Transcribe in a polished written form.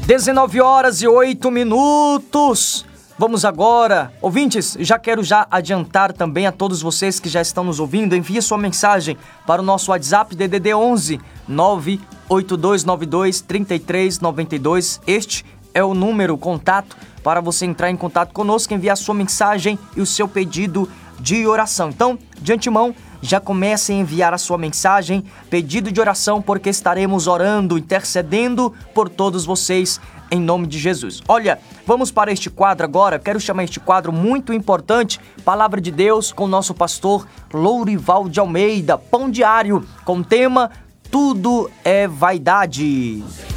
19h08. Vamos agora, ouvintes, já quero adiantar também a todos vocês que já estão nos ouvindo, envie sua mensagem para o nosso WhatsApp DDD 11 98292 3392. Este é o número, contato, para você entrar em contato conosco, enviar sua mensagem e o seu pedido de oração. Então, de antemão, já comece a enviar a sua mensagem, pedido de oração, porque estaremos orando, intercedendo por todos vocês, em nome de Jesus. Olha, vamos para este quadro agora. Quero chamar este quadro muito importante, Palavra de Deus, com o nosso pastor Lourival de Almeida, Pão Diário, com o tema Tudo é Vaidade.